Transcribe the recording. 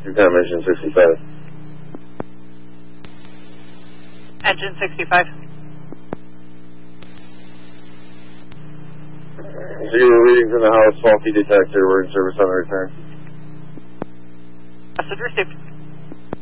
210, engine 65. Engine 65. 0 readings in the house, faulty detector. We're in service on the return. Message received.